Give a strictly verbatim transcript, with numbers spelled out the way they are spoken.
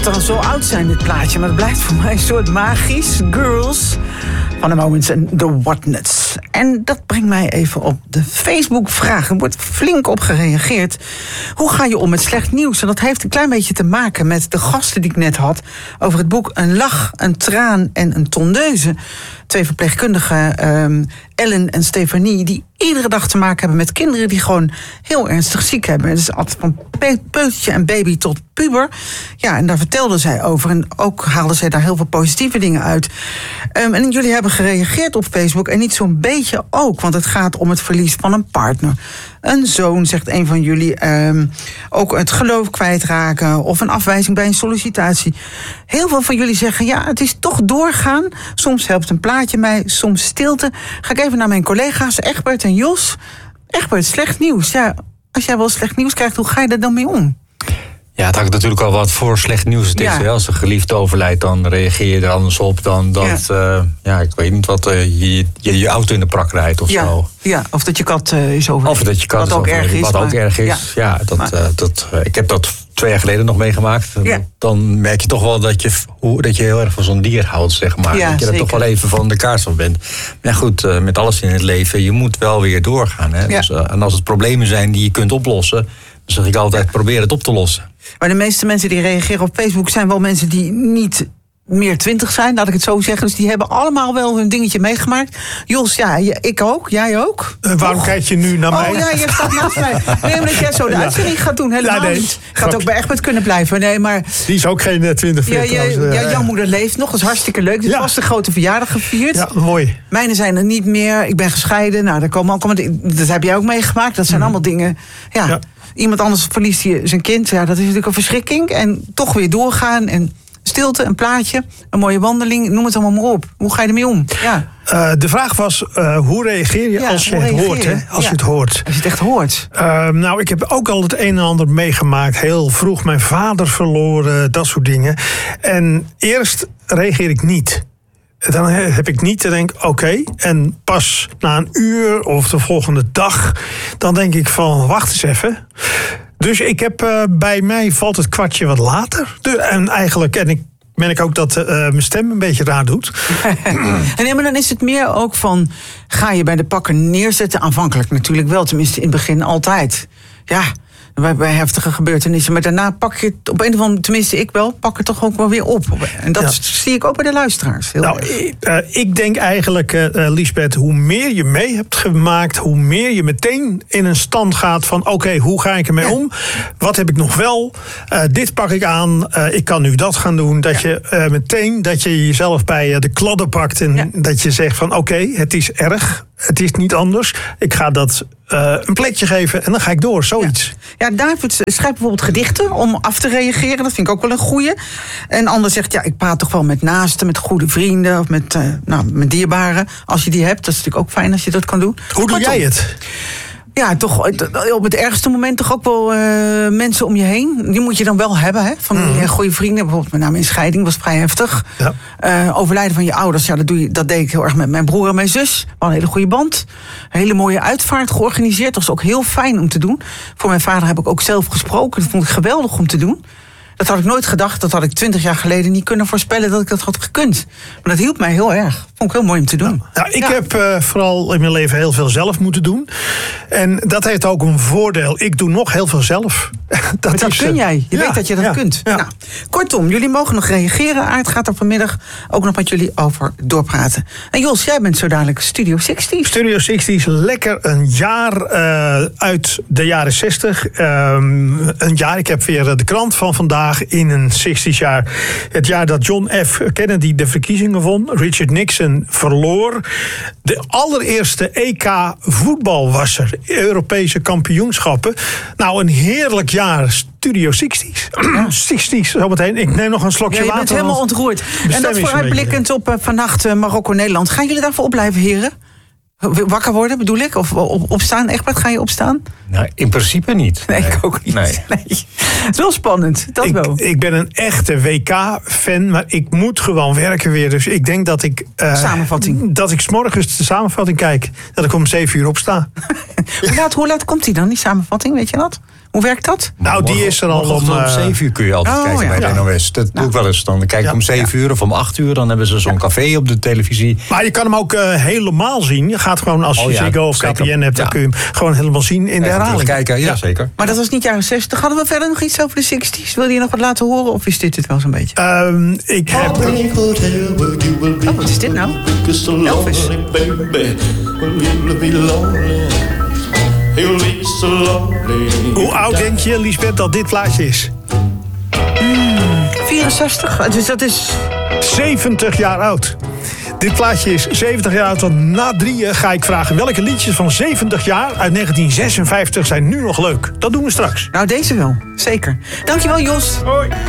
het al zo oud zijn, dit plaatje, maar het blijft voor mij een soort magisch. Girls van de Moments en The Whatnuts. En dat brengt mij even op de Facebook-vraag. Er wordt flink op gereageerd. Hoe ga je om met slecht nieuws? En dat heeft een klein beetje te maken met de gasten die ik net had over het boek Een lach, een traan en een tondeuze. Twee verpleegkundigen, um, Ellen en Stefanie, die iedere dag te maken hebben met kinderen die gewoon heel ernstig ziek hebben. Het is altijd van pe- peutertje en baby tot puber. Ja, en daar vertelden zij over. En ook haalden zij daar heel veel positieve dingen uit. Um, en jullie hebben gereageerd op Facebook en niet zo'n beetje ook, want het gaat om het verlies van een partner. Een zoon, zegt een van jullie, um, ook het geloof kwijtraken of een afwijzing bij een sollicitatie. Heel veel van jullie zeggen, ja, het is toch doorgaan. Soms helpt een plaatje mij, soms stilte. Ga ik even naar mijn collega's, Egbert en Jos. Egbert, slecht nieuws. Ja, als jij wel slecht nieuws krijgt, hoe ga je er dan mee om? Ja, het hangt natuurlijk al wat voor slecht nieuws het is. Ja. Als een geliefde overlijdt, dan reageer je er anders op dan dat, ja, uh, ja ik weet niet wat, uh, je, je je auto in de prak rijdt of ja. zo. Ja, of dat je kat uh, is overleden. Of dat je kat wat is ook erg is. Wat maar, ook erg is, ja. ja dat, uh, dat, uh, ik heb dat twee jaar geleden nog meegemaakt. Ja. Dan merk je toch wel dat je, hoe, dat je heel erg van zo'n dier houdt, zeg maar. Ja, dat je er toch wel even van de kaart van bent. Maar ja, goed, uh, met alles in het leven, je moet wel weer doorgaan. Hè? Ja. Dus, uh, en als het problemen zijn die je kunt oplossen, dan zeg ik altijd, probeer het op te lossen. Maar de meeste mensen die reageren op Facebook zijn wel mensen die niet meer twintig zijn, laat ik het zo zeggen. Dus die hebben allemaal wel hun dingetje meegemaakt. Jos, ja, ik ook. Jij ook. Uh, waarom kijk je nu naar mij? Oh ja, je staat naast mij. Nee, omdat jij zo de uitzending gaat doen. Helemaal ja, nee, niet. Gaat ook bij Egbert kunnen blijven. Nee, maar die is ook geen uh, twintig, veertig. Ja, ja, ja, jouw moeder leeft nog. Dat is hartstikke leuk. Dit ja. was de grote verjaardag gevierd. Ja, mooi. Mijne zijn er niet meer. Ik ben gescheiden. Nou, daar komen ook, dat heb jij ook meegemaakt. Dat zijn mm. allemaal dingen. Ja. ja. Iemand anders verliest je zijn kind. Ja, dat is natuurlijk een verschrikking. En toch weer doorgaan. En stilte, een plaatje, een mooie wandeling. Noem het allemaal maar op. Hoe ga je ermee om? Ja. Uh, de vraag was, uh, hoe reageer je ja, als je het hoort? Hè? Als ja. je het hoort. Als je het echt hoort. Uh, nou, ik heb ook al het een en ander meegemaakt. Heel vroeg mijn vader verloren, dat soort dingen. En eerst reageer ik niet. Dan heb ik niet te denken, oké, okay, en pas na een uur of de volgende dag, dan denk ik van, wacht eens even. Dus ik heb, uh, bij mij valt het kwartje wat later. De, en eigenlijk, en ik merk ook dat uh, mijn stem een beetje raar doet. En nee, maar dan is het meer ook van, ga je bij de pakker neerzetten? Aanvankelijk natuurlijk wel, tenminste in het begin altijd. Ja, Bij, bij heftige gebeurtenissen. Maar daarna pak je het op een of andere, tenminste ik wel, pak het toch ook wel weer op. En dat ja. zie ik ook bij de luisteraars. Heel nou, uh, ik denk eigenlijk, uh, Liesbeth, hoe meer je mee hebt gemaakt, hoe meer je meteen in een stand gaat van, oké, okay, hoe ga ik ermee ja. om? Wat heb ik nog wel? Uh, dit pak ik aan. Uh, ik kan nu dat gaan doen. Dat ja. je uh, meteen, dat je jezelf bij uh, de kladden pakt en ja. dat je zegt van, oké, okay, het is erg. Het is niet anders. Ik ga dat uh, een plekje geven en dan ga ik door. Zoiets. Ja, ja, David schrijft bijvoorbeeld gedichten om af te reageren. Dat vind ik ook wel een goeie. En ander zegt, ja, ik praat toch wel met naasten, met goede vrienden of met, uh, nou, met dierbaren. Als je die hebt, dat is natuurlijk ook fijn als je dat kan doen. Hoe doe jij het? Ja, toch op het ergste moment toch ook wel uh, mensen om je heen. Die moet je dan wel hebben, hè? Van mm-hmm. ja, goede vrienden. Bijvoorbeeld met name in scheiding, was vrij heftig. Ja. Uh, overlijden van je ouders, ja, dat, doe je, dat deed ik heel erg met mijn broer en mijn zus. We hadden een hele goede band. Een hele mooie uitvaart georganiseerd. Dat was ook heel fijn om te doen. Voor mijn vader heb ik ook zelf gesproken. Dat vond ik geweldig om te doen. Dat had ik nooit gedacht. Dat had ik twintig jaar geleden niet kunnen voorspellen dat ik dat had gekund. Maar dat hielp mij heel erg. Vond ik heel mooi om te doen. Ja, ik ja. heb uh, vooral in mijn leven heel veel zelf moeten doen. En dat heeft ook een voordeel. Ik doe nog heel veel zelf. dat maar dat is, kun jij. Je ja, weet dat je dat ja, kunt. Ja. Nou, kortom, jullie mogen nog reageren. Aart gaat er vanmiddag ook nog met jullie over doorpraten. En Jos, jij bent zo dadelijk Studio zestig. Studio zestig, lekker een jaar uh, uit de jaren zestig. Um, een jaar, ik heb weer de krant van vandaag. In een zestig jaar. Het jaar dat John F. Kennedy de verkiezingen won. Richard Nixon verloor. De allereerste E K voetbal was er. Europese kampioenschappen. Nou, een heerlijk jaar. Studio zestig. Ja. zestig, zometeen. Ik neem nog een slokje water. Ja, je bent helemaal ontroerd. En dat vooruitblikkend op uh, vannacht uh, Marokko-Nederland. Gaan jullie daarvoor opblijven, heren? Wakker worden, bedoel ik? Of op, opstaan? Egbert, ga je opstaan? Nou, in principe niet. Nee, nee. ik ook niet. Nee. Nee. Het is wel spannend, dat ik, wel. Ik ben een echte W K-fan, maar ik moet gewoon werken weer. Dus ik denk dat ik... Uh, samenvatting. Dat ik 's morgens de samenvatting kijk. Dat ik om zeven uur opsta. hoe, laat, hoe laat komt die dan, die samenvatting? Weet je dat? Hoe werkt dat? Nou, die is er al om... om uh, zeven uur kun je altijd oh, kijken ja. bij de Ja. N O S. Dat doe ik wel eens. Dan kijk ik Ja. om zeven uur of om acht uur. Dan hebben ze zo'n café op de televisie. Maar je kan hem ook uh, helemaal zien. Je gaat gewoon, als je Oh ja, Ziggo of K P N zeker. hebt, dan Ja. kun je hem gewoon helemaal zien in de herhaling. Kijken, ja, zeker. Maar dat was niet jaren zestig. Hadden we verder nog iets over de zestig's? Wil je nog wat laten horen? Of is dit het wel zo'n beetje? Um, ik heb... Oh, wat is dit nou? Elvis. Hoe oud denk je, Liesbeth, dat dit plaatje is? vierenzestig. Dus dat is... zeventig jaar oud. Dit plaatje is zeventig jaar oud. Want na drieën ga ik vragen welke liedjes van zeventig jaar uit negentien zesenvijftig zijn nu nog leuk. Dat doen we straks. Nou, deze wel. Zeker. Dankjewel, Jos. Hoi.